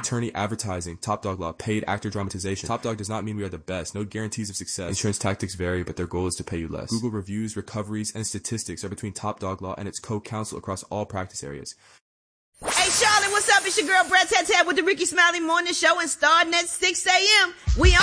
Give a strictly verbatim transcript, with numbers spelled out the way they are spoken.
attorney advertising, Top Dog Law, paid actor dramatization. Top Dog does not mean we are the best. No guarantees of success. Insurance tactics vary, but their goal is to pay you less. Google reviews, recoveries, and statistics are between Top Dog Law and its co-counsel across all practice areas. Hey Charlotte, what's up? It's your girl Brett Tat Tat with the Ricky Smiley Morning Show, and starting at six a.m. we